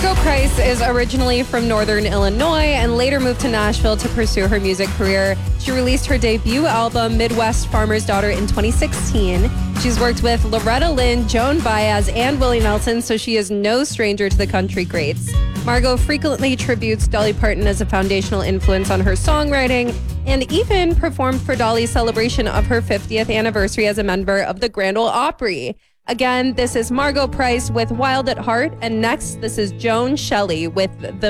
Margo Price is originally from Northern Illinois and later moved to Nashville to pursue her music career. She released her debut album, Midwest Farmer's Daughter, in 2016. She's worked with Loretta Lynn, Joan Baez, and Willie Nelson, so she is no stranger to the country greats. Margo frequently tributes Dolly Parton as a foundational influence on her songwriting and even performed for Dolly's celebration of her 50th anniversary as a member of the Grand Ole Opry. Again, this is Margo Price with Wild at Heart, and next, this is Joan Shelley with The